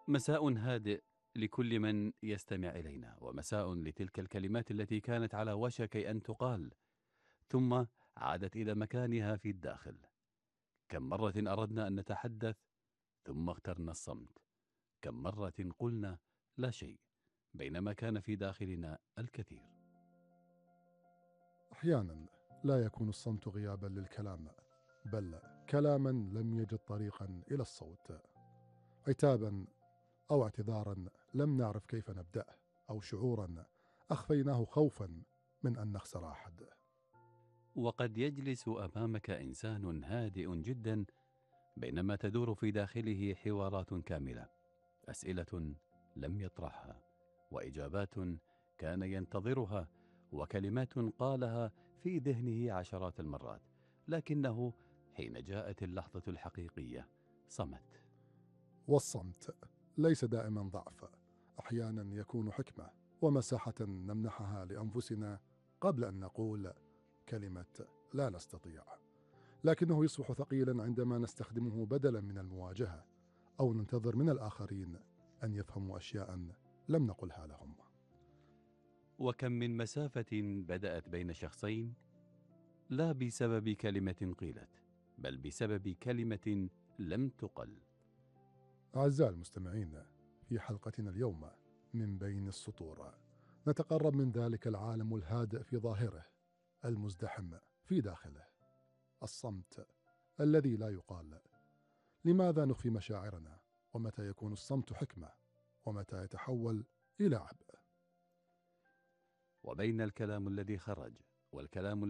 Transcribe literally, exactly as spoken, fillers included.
مساء هادئ لكل من يستمع إلينا، ومساء لتلك الكلمات التي كانت على وشك أن تقال ثم عادت إلى مكانها في الداخل. كم مرة أردنا أن نتحدث ثم اخترنا الصمت. كم مرة قلنا لا شيء بينما كان في داخلنا الكثير. أحيانا لا يكون الصمت غيابا للكلام، بل كلاما لم يجد طريقا إلى الصوت، عتابا أو اعتذارا لم نعرف كيف نبدأ، أو شعورا أخفيناه خوفا من أن نخسر أحد. وقد يجلس أمامك إنسان هادئ جدا بينما تدور في داخله حوارات كاملة، أسئلة لم يطرحها، وإجابات كان ينتظرها، وكلمات قالها في ذهنه عشرات المرات، لكنه حين جاءت اللحظة الحقيقية صمت. والصمت ليس دائما ضعف، أحيانا يكون حكمة ومساحة نمنحها لأنفسنا قبل أن نقول كلمة لا نستطيع، لكنه يصبح ثقيلا عندما نستخدمه بدلا من المواجهة، أو ننتظر من الآخرين أن يفهموا أشياء لم نقلها لهم. وكم من مسافة بدأت بين شخصين لا بسبب كلمة قيلت، بل بسبب كلمة لم تقل. أعزائي المستمعين، في حلقتنا اليوم من بين السطور نتقرب من ذلك العالم الهادئ في ظاهره، المزدحم في داخله، الصمت الذي لا يقال. لماذا نخفي مشاعرنا؟ ومتى يكون الصمت حكمة؟ ومتى يتحول إلى عبء؟ وبين الكلام الذي خرج والكلام